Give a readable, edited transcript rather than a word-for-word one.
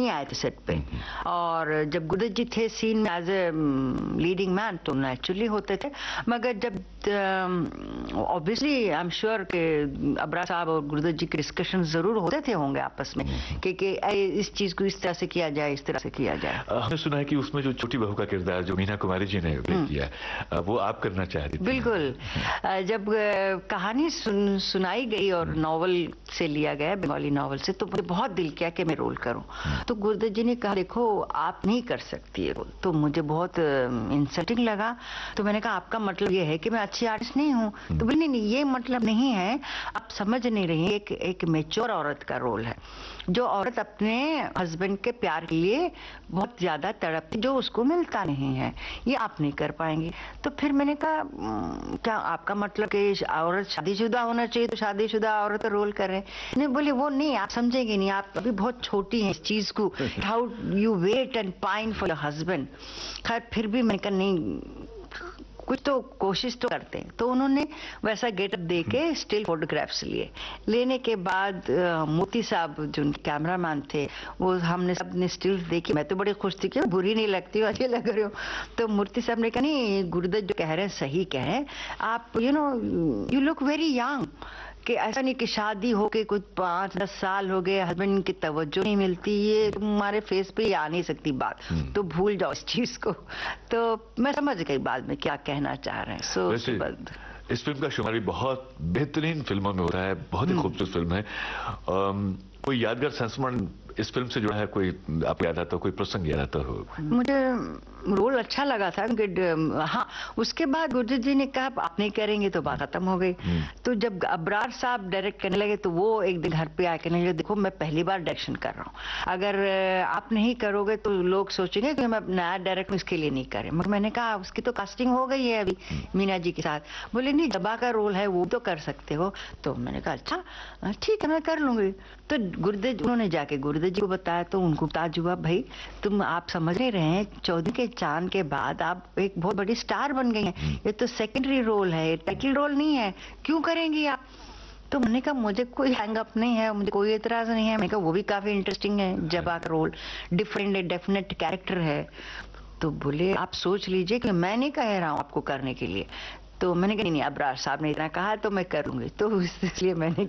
नहीं आए थे सेट पे। और जब गुरदत्त जी थे सीन में एज ए लीडिंग मैन तो नेचुरली होते थे, मगर जब ऑब्वियसली आई एम श्योर कि अबरार साहब और गुरदत्त जी के डिस्कशन जरूर होते थे होंगे आपस में कि इस चीज को इस तरह से किया जाए, इस तरह से किया जाए। हमने सुना है कि उसमें जो छोटी बहू का किरदार जो मीना कुमारी जी ने प्ले किया वो आप करना चाह रही थी। बिल्कुल। जब कहानी सुनाई गई और नॉवल से लिया गया, बंगाली नॉवल से, तो मुझे बहुत दिल किया कि मैं रोल करूं। तो गुरदत्त जी ने कहा देखो आप नहीं कर सकती है रोल। तो मुझे बहुत इंसल्टिंग लगा। तो मैंने कहा आपका मतलब ये है कि मैं अच्छी आर्टिस्ट नहीं हूँ? तो बोले नहीं ये मतलब नहीं है, आप समझ नहीं रही। एक मैच्योर औरत का रोल है, जो औरत अपने हस्बैंड के प्यार के लिए बहुत ज्यादा तड़पती, जो उसको मिलता नहीं है, ये आप नहीं कर पाएंगी। तो फिर मैंने कहा क्या आपका मतलब कि औरत शादीशुदा होना चाहिए तो शादीशुदा औरत रोल कर रहे हैं? नहीं, बोले वो नहीं, आप समझेंगे नहीं, आप अभी बहुत छोटी हैं इस चीज को, how you wait and pine for your husband. खैर फिर भी मैंने कहा नहीं, कुछ तो कोशिश तो करते हैं। तो उन्होंने वैसा गेटअप दे के स्टिल फोटोग्राफ्स लिए। लेने के बाद मोती साहब जो कैमरामैन थे, वो हमने सबने स्टिल्स देखी। मैं तो बड़ी खुश थी कि बुरी नहीं लगती, अच्छी लग रही हो। तो मूर्ति साहब ने कहा नहीं गुरदत्त जो कह रहे हैं सही कह रहे हैं आप, यू लुक वेरी यंग। कि ऐसा नहीं कि शादी हो के कुछ 5-10 साल हो गए, हस्बैंड की तवज्जो नहीं मिलती, ये तुम्हारे फेस पे आ नहीं सकती बात, तो भूल जाओ इस चीज को। तो मैं समझ गई बाद में क्या कहना चाह रहे हैं। इस फिल्म का शुमार भी बहुत बेहतरीन फिल्मों में होता है, बहुत ही खूबसूरत फिल्म है। कोई यादगार संस्मरण इस फिल्म से जुड़ा है, कोई आपको याद आता हो, कोई प्रसंग याद आता हो? मुझे रोल अच्छा लगा था कि हाँ, उसके बाद गुरदत्त जी ने कहा आप नहीं करेंगे तो बात खत्म हो गई। तो जब अबरार साहब डायरेक्ट करने लगे तो वो एक दिन घर पे आके कहने लगे देखो मैं पहली बार डायरेक्शन कर रहा हूँ, अगर आप नहीं करोगे तो लोग सोचेंगे कि मैं नया डायरेक्ट इसके लिए नहीं करे। मगर मैंने कहा उसकी तो कास्टिंग हो गई है अभी मीना जी के साथ। बोले नहीं दबा का रोल है वो तो कर सकते हो। तो मैंने कहा अच्छा ठीक है मैं कर लूंगी। तो गुरदत्त उन्होंने जाके गुरदत्त जी को बताया तो उनको ताज हुआ, भाई तुम आप समझ नहीं रहे हैं 14 के चांद के बाद आप एक बहुत बड़ी स्टार बन गई हैं, ये तो सेकेंडरी रोल है, टाइटल रोल नहीं है, क्यों करेंगी आप? तो मैंने कहा मुझे कोई हैंग अप नहीं है, मुझे कोई एतराज नहीं है। मैंने कहा वो भी काफी इंटरेस्टिंग है, जबा का रोल डिफरेंट डेफिनेट कैरेक्टर है। तो बोले आप सोच लीजिए कि मैं नहीं कह रहा हूँ आपको करने के लिए। तो मैंने कहा नहीं अबरार साहब ने इतना कहा तो मैं करूंगी, तो इसलिए मैंने